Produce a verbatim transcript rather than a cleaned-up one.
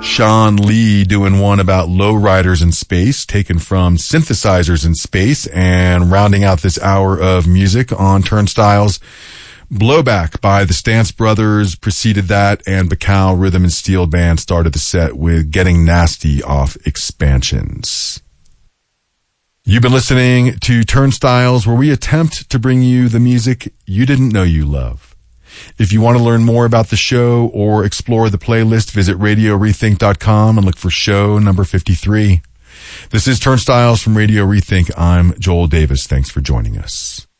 Sean Lee doing one about lowriders in space, taken from Synthesizers in Space, and rounding out this hour of music on Turnstiles, Blowback by the Stance Brothers preceded that, and Bacal Rhythm and Steel Band started the set with Getting Nasty off Expansions. You've been listening to Turnstiles, where we attempt to bring you the music you didn't know you love. If you want to learn more about the show or explore the playlist, visit radio rethink dot com and look for show number fifty-three. This is Turnstiles from Radio Rethink. I'm Joel Davis. Thanks for joining us.